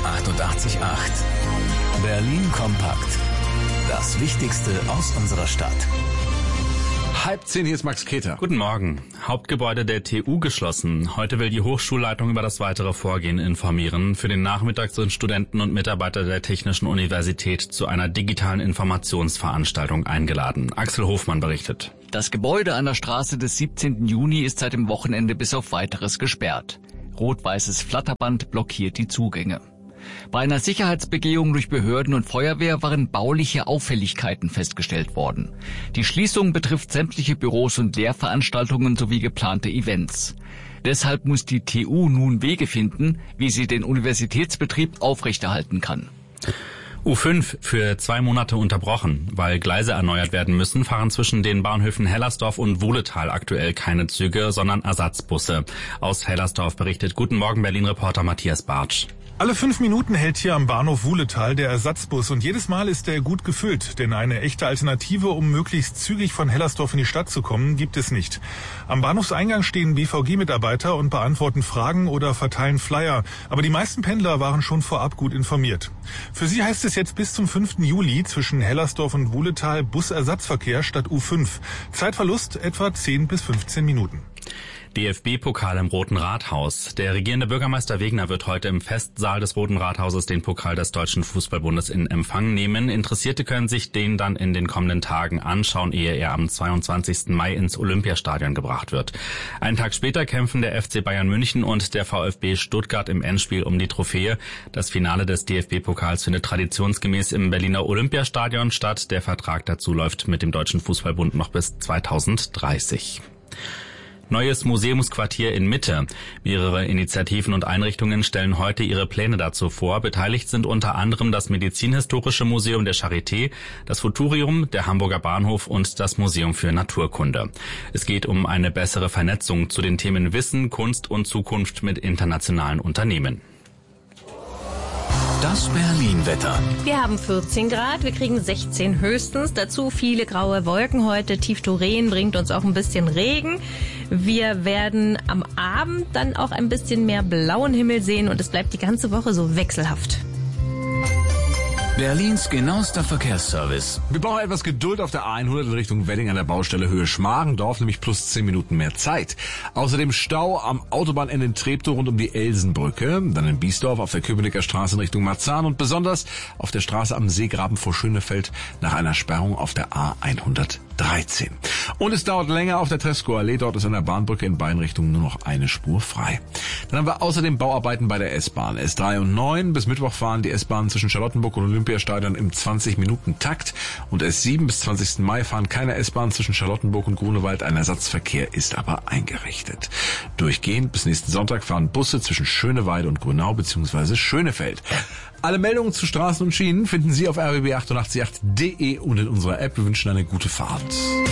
88.8. Berlin kompakt. Das Wichtigste aus unserer Stadt. 9:30, hier ist Max Keter. Guten Morgen. Hauptgebäude der TU geschlossen. Heute will die Hochschulleitung über das weitere Vorgehen informieren. Für den Nachmittag sind Studenten und Mitarbeiter der Technischen Universität zu einer digitalen Informationsveranstaltung eingeladen. Axel Hofmann berichtet. Das Gebäude an der Straße des 17. Juni ist seit dem Wochenende bis auf Weiteres gesperrt. Rot-weißes Flatterband blockiert die Zugänge. Bei einer Sicherheitsbegehung durch Behörden und Feuerwehr waren bauliche Auffälligkeiten festgestellt worden. Die Schließung betrifft sämtliche Büros und Lehrveranstaltungen sowie geplante Events. Deshalb muss die TU nun Wege finden, wie sie den Universitätsbetrieb aufrechterhalten kann. U5 für 2 Monate unterbrochen. Weil Gleise erneuert werden müssen, fahren zwischen den Bahnhöfen Hellersdorf und Wuhletal aktuell keine Züge, sondern Ersatzbusse. Aus Hellersdorf berichtet Guten Morgen Berlin-Reporter Matthias Bartsch. Alle 5 Minuten hält hier am Bahnhof Wuhletal der Ersatzbus und jedes Mal ist er gut gefüllt, denn eine echte Alternative, um möglichst zügig von Hellersdorf in die Stadt zu kommen, gibt es nicht. Am Bahnhofseingang stehen BVG-Mitarbeiter und beantworten Fragen oder verteilen Flyer, aber die meisten Pendler waren schon vorab gut informiert. Für sie heißt es jetzt bis zum 5. Juli zwischen Hellersdorf und Wuhletal Busersatzverkehr statt U5. Zeitverlust etwa 10 bis 15 Minuten. DFB-Pokal im Roten Rathaus. Der regierende Bürgermeister Wegner wird heute im Festsaal des Roten Rathauses den Pokal des Deutschen Fußballbundes in Empfang nehmen. Interessierte können sich den dann in den kommenden Tagen anschauen, ehe er am 22. Mai ins Olympiastadion gebracht wird. Einen Tag später kämpfen der FC Bayern München und der VfB Stuttgart im Endspiel um die Trophäe. Das Finale des DFB-Pokals findet traditionsgemäß im Berliner Olympiastadion statt. Der Vertrag dazu läuft mit dem Deutschen Fußballbund noch bis 2030. Neues Museumsquartier in Mitte. Mehrere Initiativen und Einrichtungen stellen heute ihre Pläne dazu vor. Beteiligt sind unter anderem das Medizinhistorische Museum der Charité, das Futurium, der Hamburger Bahnhof und das Museum für Naturkunde. Es geht um eine bessere Vernetzung zu den Themen Wissen, Kunst und Zukunft mit internationalen Unternehmen. Das Berlin-Wetter. Wir haben 14 Grad, wir kriegen 16 höchstens. Dazu viele graue Wolken heute. Tief-Doreen bringt uns auch ein bisschen Regen. Wir werden am Abend dann auch ein bisschen mehr blauen Himmel sehen und es bleibt die ganze Woche so wechselhaft. Berlins genauester Verkehrsservice. Wir brauchen etwas Geduld auf der A100 in Richtung Wedding an der Baustelle Höhe Schmargendorf, nämlich plus 10 Minuten mehr Zeit. Außerdem Stau am Autobahnende in Treptow rund um die Elsenbrücke, dann in Biesdorf auf der Köpenicker Straße in Richtung Marzahn und besonders auf der Straße am Seegraben vor Schönefeld nach einer Sperrung auf der A113. Und es dauert länger auf der Tresco Allee, dort ist an der Bahnbrücke in beiden Richtungen nur noch eine Spur frei. Dann haben wir außerdem Bauarbeiten bei der S-Bahn. S3 und 9 bis Mittwoch fahren die S-Bahnen zwischen Charlottenburg und Olympiastadion im 20-Minuten-Takt und S7 bis 20. Mai fahren keine S-Bahn zwischen Charlottenburg und Grunewald. Ein Ersatzverkehr ist aber eingerichtet. Durchgehend bis nächsten Sonntag fahren Busse zwischen Schöneweide und Grünau bzw. Schönefeld. Alle Meldungen zu Straßen und Schienen finden Sie auf rbb888.de und in unserer App. Wir wünschen eine gute Fahrt.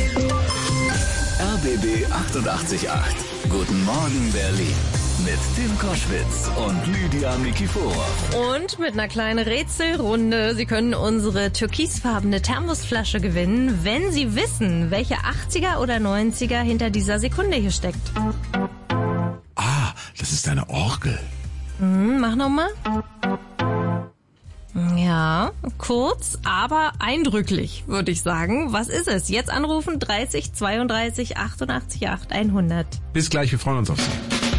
RBB 88.8. Guten Morgen Berlin. Mit Tim Koschwitz und Lydia Nikiforov. Und mit einer kleinen Rätselrunde. Sie können unsere türkisfarbene Thermosflasche gewinnen, wenn Sie wissen, welche 80er oder 90er hinter dieser Sekunde hier steckt. Ah, das ist eine Orgel. Mach nochmal. Ja, kurz, aber eindrücklich, würde ich sagen. Was ist es? Jetzt anrufen 30 32 88 8 100. Bis gleich, wir freuen uns auf Sie.